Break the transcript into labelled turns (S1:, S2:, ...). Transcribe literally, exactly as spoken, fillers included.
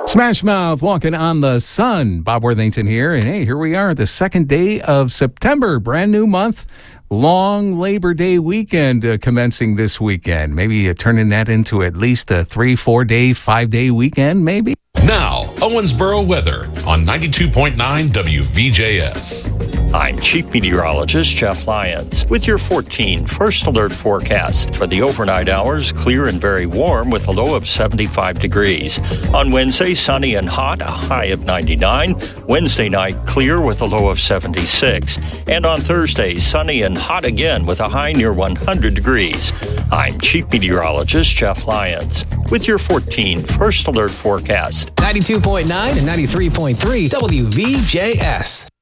S1: Smash Mouth walking on the sun. Bob Worthington here. And hey, here we are, the second day of September, brand new month. Long Labor Day weekend uh, commencing this weekend. Maybe uh, turning that into at least a three, four day, five day weekend, maybe.
S2: Now, Owensboro weather on ninety-two point nine W V J S.
S3: I'm Chief Meteorologist Jeff Lyons with your fourteen First Alert forecast. For the overnight hours, clear and very warm with a low of seventy-five degrees. On Wednesday, sunny and hot, a high of ninety-nine. Wednesday night, clear with a low of seventy-six. And on Thursday, sunny and hot again with a high near one hundred degrees. I'm Chief Meteorologist Jeff Lyons with your fourteen First Alert forecast.
S4: ninety-two point nine and ninety-three point three W V J S.